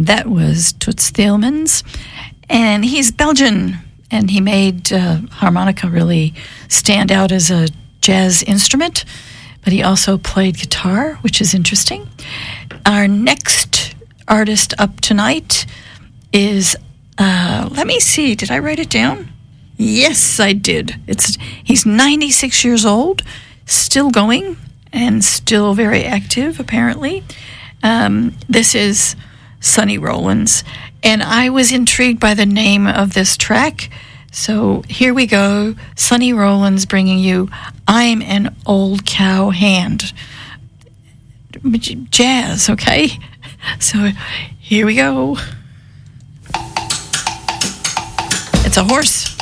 That was Toots Thielemans, and he's Belgian, and he made harmonica really stand out as a jazz instrument, but he also played guitar, which is interesting. Our next artist up tonight is, let me see, did I write it down? Yes, I did. He's 96 years old, still going, and still very active, apparently. This is Sonny Rollins, and I was intrigued by the name of this track, so here we go. Sonny Rollins bringing you I'm an Old Cow Hand. Jazz, okay? So here we go. It's a horse.